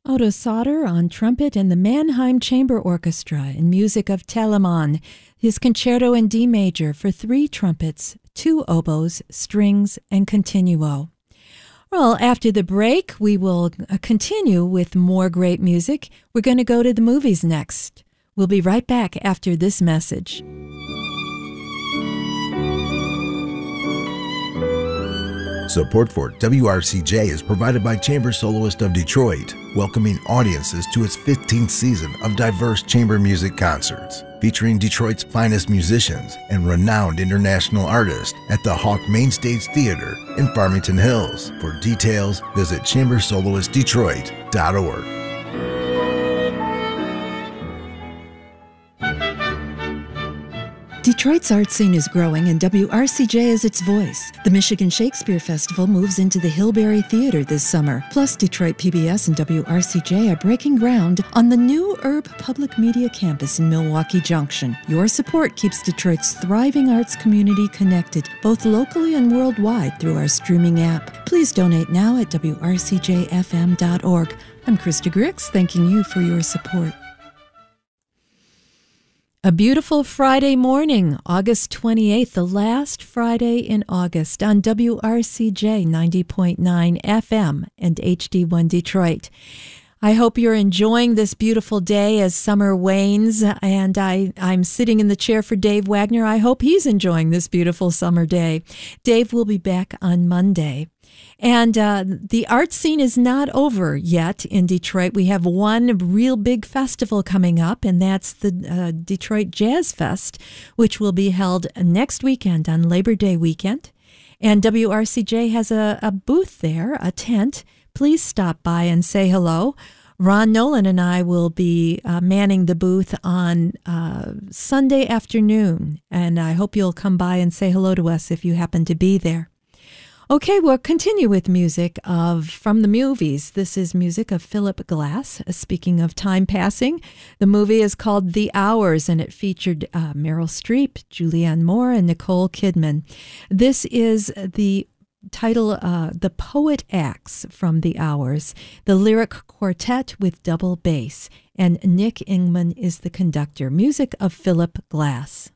Otto Sauter on trumpet and the Mannheim Chamber Orchestra in music of Telemann, his concerto in D major for 3 trumpets, 2 oboes, strings, and continuo. Well, after the break, we will continue with more great music. We're going to go to the movies next. We'll be right back after this message. Support for WRCJ is provided by Chamber Soloist of Detroit, welcoming audiences to its 15th season of diverse chamber music concerts, featuring Detroit's finest musicians and renowned international artists at the Hawk Mainstage Theater in Farmington Hills. For details, visit chambersoloistdetroit.org. Detroit's art scene is growing and WRCJ is its voice. The Michigan Shakespeare Festival moves into the Hillberry Theater this summer. Plus, Detroit PBS and WRCJ are breaking ground on the new Urb Public Media Campus in Milwaukee Junction. Your support keeps Detroit's thriving arts community connected, both locally and worldwide, through our streaming app. Please donate now at WRCJFM.org. I'm Krista Grix, thanking you for your support. A beautiful Friday morning, August 28th, the last Friday in August on WRCJ 90.9 FM and HD1 Detroit. I hope you're enjoying this beautiful day as summer wanes, and I'm sitting in the chair for Dave Wagner. I hope he's enjoying this beautiful summer day. Dave will be back on Monday. And the art scene is not over yet in Detroit. We have one real big festival coming up, and that's the Detroit Jazz Fest, which will be held next weekend on Labor Day weekend. And WRCJ has a booth there, a tent. Please stop by and say hello. Ron Nolan and I will be manning the booth on Sunday afternoon, and I hope you'll come by and say hello to us if you happen to be there. Okay, we'll continue with music from the movies. This is music of Philip Glass. Speaking of time passing, the movie is called The Hours, and it featured Meryl Streep, Julianne Moore, and Nicole Kidman. This is the title, The Poet Acts from The Hours, the lyric quartet with double bass, and Nick Ingman is the conductor. Music of Philip Glass.